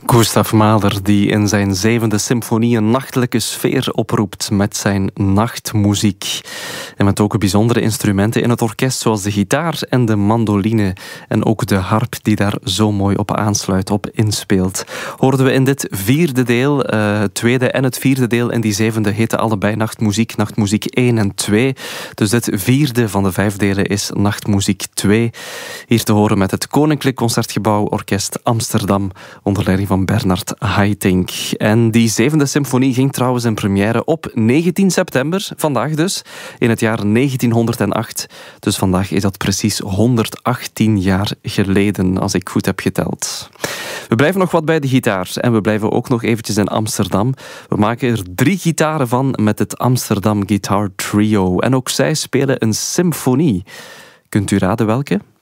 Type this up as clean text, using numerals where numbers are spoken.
Gustav Mahler, die in zijn 7e symfonie een nachtelijke sfeer oproept met zijn nachtmuziek. En met ook bijzondere instrumenten in het orkest, zoals de gitaar en de mandoline. En ook de harp die daar zo mooi op aansluit, op inspeelt. Hoorden we in dit 4e deel, het 2e en het 4e deel in die 7e heten allebei Nachtmuziek, Nachtmuziek 1 en 2. Dus dit 4e van de 5 delen is Nachtmuziek 2. Hier te horen met het Koninklijk Concertgebouw Orkest Amsterdam, onder leiding van Bernard Haitink. En die 7e symfonie ging trouwens in première op 19 september, vandaag dus, in het jaar 1908. Dus vandaag is dat precies 118 jaar geleden, als ik goed heb geteld. We blijven nog wat bij de gitaar en we blijven ook nog eventjes in Amsterdam. We maken er 3 gitaren van met het Amsterdam Guitar Trio. En ook zij spelen een symfonie. Kunt u raden welke?